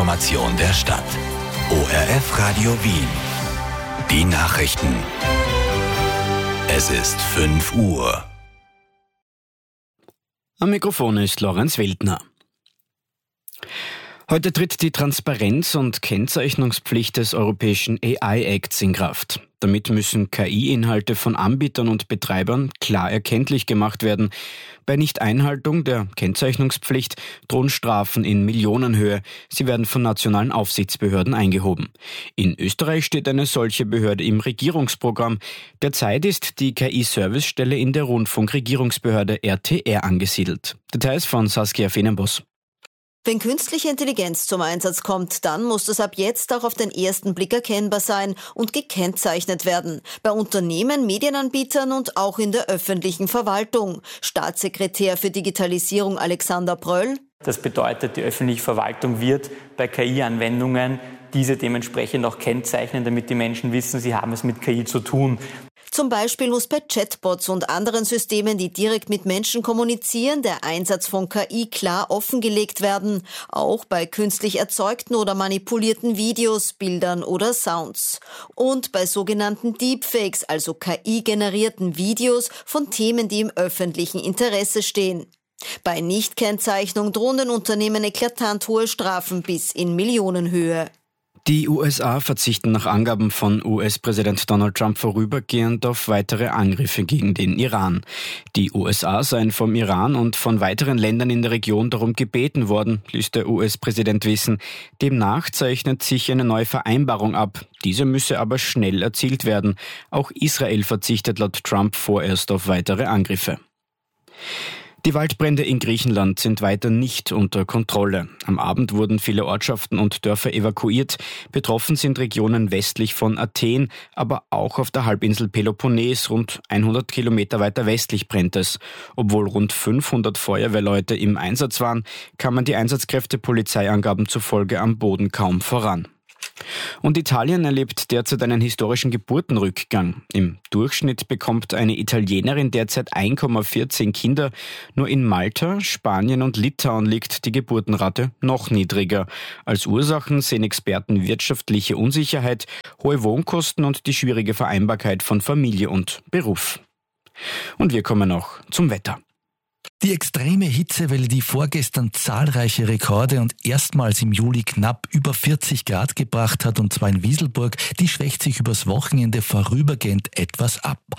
Information der Stadt. ORF Radio Wien. Die Nachrichten. Es ist 5 Uhr. Am Mikrofon ist Lorenz Wildner. Heute tritt die Transparenz- und Kennzeichnungspflicht des Europäischen AI-Acts in Kraft. Damit müssen KI-Inhalte von Anbietern und Betreibern klar erkenntlich gemacht werden. Bei Nichteinhaltung der Kennzeichnungspflicht drohen Strafen in Millionenhöhe. Sie werden von nationalen Aufsichtsbehörden eingehoben. In Österreich steht eine solche Behörde im Regierungsprogramm. Derzeit ist die KI-Servicestelle in der Rundfunkregierungsbehörde RTR angesiedelt. Details von Saskia Fenenbos. Wenn künstliche Intelligenz zum Einsatz kommt, dann muss das ab jetzt auch auf den ersten Blick erkennbar sein und gekennzeichnet werden. Bei Unternehmen, Medienanbietern und auch in der öffentlichen Verwaltung. Staatssekretär für Digitalisierung Alexander Bröll. Das bedeutet, die öffentliche Verwaltung wird bei KI-Anwendungen diese dementsprechend auch kennzeichnen, damit die Menschen wissen, sie haben es mit KI zu tun. Zum Beispiel muss bei Chatbots und anderen Systemen, die direkt mit Menschen kommunizieren, der Einsatz von KI klar offengelegt werden. Auch bei künstlich erzeugten oder manipulierten Videos, Bildern oder Sounds. Und bei sogenannten Deepfakes, also KI-generierten Videos von Themen, die im öffentlichen Interesse stehen. Bei Nichtkennzeichnung drohen den Unternehmen eklatant hohe Strafen bis in Millionenhöhe. Die USA verzichten nach Angaben von US-Präsident Donald Trump vorübergehend auf weitere Angriffe gegen den Iran. Die USA seien vom Iran und von weiteren Ländern in der Region darum gebeten worden, ließ der US-Präsident wissen. Demnach zeichnet sich eine neue Vereinbarung ab. Diese müsse aber schnell erzielt werden. Auch Israel verzichtet laut Trump vorerst auf weitere Angriffe. Die Waldbrände in Griechenland sind weiter nicht unter Kontrolle. Am Abend wurden viele Ortschaften und Dörfer evakuiert. Betroffen sind Regionen westlich von Athen, aber auch auf der Halbinsel Peloponnes, rund 100 Kilometer weiter westlich brennt es. Obwohl rund 500 Feuerwehrleute im Einsatz waren, kamen die Einsatzkräfte Polizeiangaben zufolge am Boden kaum voran. Und Italien erlebt derzeit einen historischen Geburtenrückgang. Im Durchschnitt bekommt eine Italienerin derzeit 1,14 Kinder. Nur in Malta, Spanien und Litauen liegt die Geburtenrate noch niedriger. Als Ursachen sehen Experten wirtschaftliche Unsicherheit, hohe Wohnkosten und die schwierige Vereinbarkeit von Familie und Beruf. Und wir kommen noch zum Wetter. Die extreme Hitzewelle, die vorgestern zahlreiche Rekorde und erstmals im Juli knapp über 40 Grad gebracht hat, und zwar in Wieselburg, die schwächt sich übers Wochenende vorübergehend etwas ab.